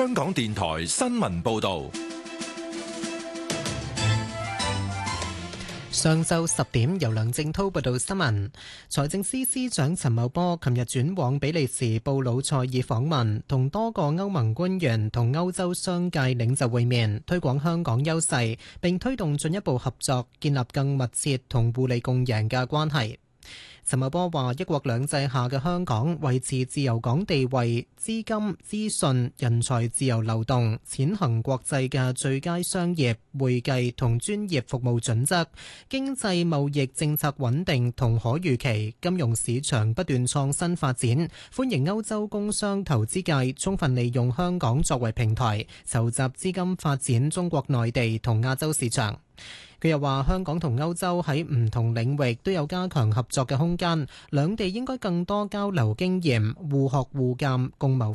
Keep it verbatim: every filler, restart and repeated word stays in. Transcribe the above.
香港電台新聞報道。 上晝十點，由梁正滔報道新聞。財政司司長陳茂波琴日轉往比利時布魯塞爾訪問，同多個歐盟官員同歐洲商界領袖會面，推廣香港優勢，並推動進一步合作，建立更密切同互利共贏嘅關係。陳茂波話：一國兩制下嘅香港維持自由港地位，資金、資訊、人才自由流動，踐行國際嘅最佳商業、會計同專業服務準則，經濟貿易政策穩定同可預期，金融市場不斷創新發展。歡迎歐洲工商投資界充分利用香港作為平台，籌集資金發展中國內地同亞洲市場。佢又話：香港同歐洲喺唔同領域都有加強合作嘅空間，兩地應該更多交流經驗，互學互鑑，共謀